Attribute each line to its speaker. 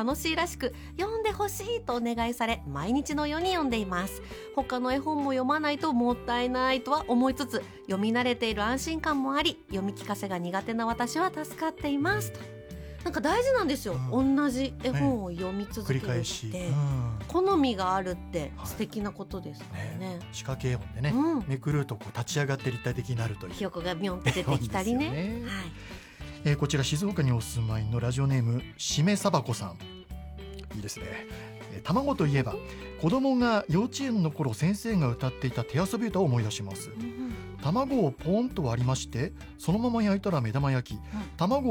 Speaker 1: 楽しいらしく、読んでほしいとお願いされ、毎日のように読んでいます。他の絵本も読まないともったいないとは思いつつ、読み慣れている安心感もあり、読み聞かせが苦手な私は助かっていますと。なんか大事なんですよ、同じ絵本を読み続けるって、
Speaker 2: 繰り返し、
Speaker 1: 好みがあるって素敵なことですからね。
Speaker 2: 仕掛け絵本でね、めくるとこう立ち上がって立体的になるという、
Speaker 1: ひよこがビョンって出てきたりね。
Speaker 2: こちら静岡にお住まいのラジオネームしめさばこさん、いいですね。卵といえば子供が幼稚園の頃先生が歌っていた手遊び歌を思い出します。卵をポンと割りまして、そのまま焼いたら目玉焼き、卵